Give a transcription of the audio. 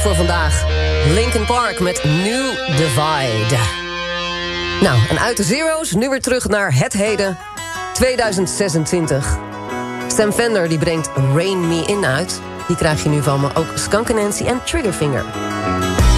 voor vandaag. Linkin Park met New Divide. Nou, en uit de zero's nu weer terug naar het heden, 2026. Sam Fender die brengt Rain Me In uit. Die krijg je nu van me, ook Skunk Anansie en Triggerfinger.